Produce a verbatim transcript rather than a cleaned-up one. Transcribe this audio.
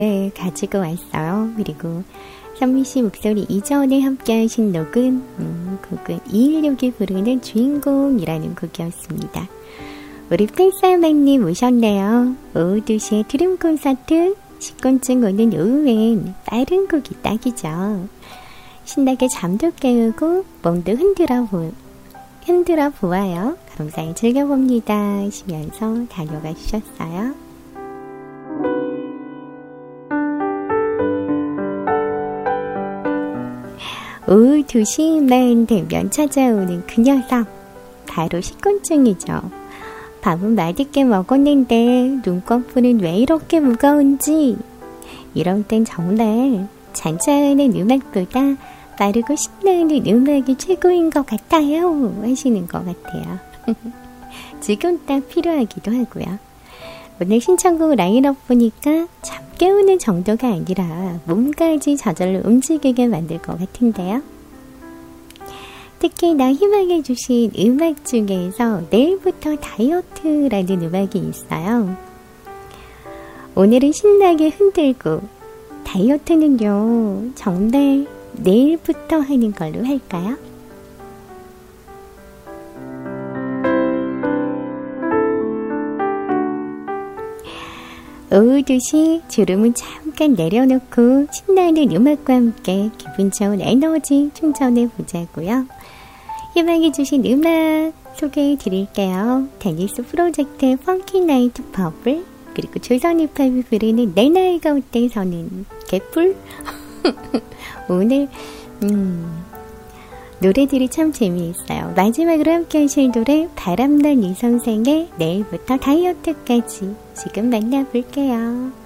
네, 가지고 왔어요. 그리고 선미씨 목소리 이전에 함께 하신 녹음, 음, 곡은 이일육이 부르는 주인공이라는 곡이었습니다. 우리 팬사마님 오셨네요. 오후 두 시에 드림 콘서트, 식곤증 오는 오후엔 빠른 곡이 딱이죠. 신나게 잠도 깨우고 몸도 흔들어, 보, 흔들어 보아요. 감사히 즐겨봅니다 하시면서 다녀가 주셨어요. 오후 두 시만 되면 찾아오는 그 녀석, 바로 식곤증이죠. 밥은 맛있게 먹었는데 눈꺼풀은 왜 이렇게 무거운지, 이럴 땐 정말 잔잔한 음악보다 빠르고 신나는 음악이 최고인 것 같아요 하시는 것 같아요. 지금 딱 필요하기도 하고요. 오늘 신청곡 라인업 보니까 잠 깨우는 정도가 아니라 몸까지 저절로 움직이게 만들 것 같은데요. 특히나 희망해 주신 음악 중에서 내일부터 다이어트라는 음악이 있어요. 오늘은 신나게 흔들고, 다이어트는요 정말 내일부터 하는 걸로 할까요? 오후 두 시 주름은 잠깐 내려놓고 신나는 음악과 함께 기분 좋은 에너지 충전해 보자고요. 희망해 주신 음악 소개해 드릴게요. 데니스 프로젝트의 펑키 나이트 퍼블, 그리고 조선 힙합이 부르는 내 나이가 어때서는 개뿔. 오늘 음, 노래들이 참 재미있어요. 마지막으로 함께 하실 노래 바람난 이선생의 내일부터 다이어트까지 지금 만나볼게요.